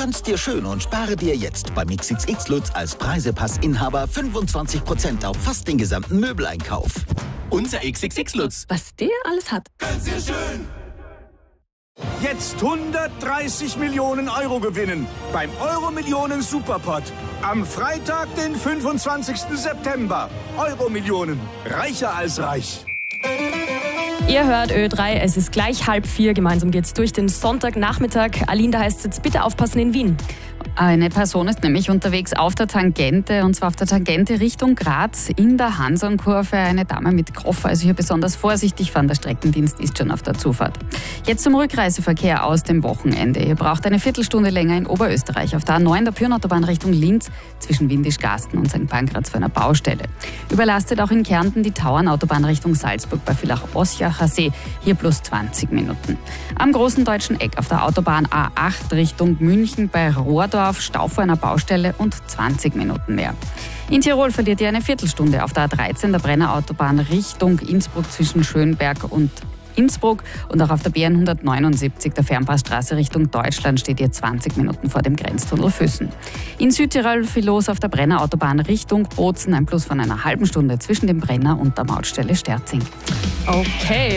Gönn's dir schön und spare dir jetzt beim XXX Lutz als Preisepassinhaber 25% auf fast den gesamten Möbeleinkauf. Unser XXX Lutz. Was der alles hat. Gönn's dir schön. Jetzt 130 Millionen Euro gewinnen beim Euro-Millionen Superpot. Am Freitag, den 25. September. Euro-Millionen. Reicher als reich. Ihr hört Ö3, es ist gleich 3:30. Gemeinsam geht's durch den Sonntagnachmittag. Aline, da heißt es jetzt bitte aufpassen in Wien. Eine Person ist nämlich unterwegs auf der Tangente, und zwar auf der Tangente Richtung Graz in der Hansonkurve. Eine Dame mit Koffer, also hier besonders vorsichtig fahren. Der Streckendienst ist schon auf der Zufahrt. Jetzt zum Rückreiseverkehr aus dem Wochenende. Ihr braucht eine Viertelstunde länger in Oberösterreich auf der A9 der Pyrenautobahn Richtung Linz zwischen Windisch-Garsten und St. Pankraz für eine Baustelle. Überlastet auch in Kärnten die Tauernautobahn Richtung Salzburg bei Villach-Osjacher See. Hier plus 20 Minuten. Am großen deutschen Eck auf der Autobahn A8 Richtung München bei Rohrdorf Stau vor einer Baustelle und 20 Minuten mehr. In Tirol verliert ihr eine Viertelstunde auf der A13 der Brennerautobahn Richtung Innsbruck zwischen Schönberg und Innsbruck, und auch auf der BN 179 der Fernpassstraße Richtung Deutschland steht ihr 20 Minuten vor dem Grenztunnel Füssen. In Südtirol viel los auf der Brennerautobahn Richtung Bozen, ein Plus von einer halben Stunde zwischen dem Brenner und der Mautstelle Sterzing. Okay.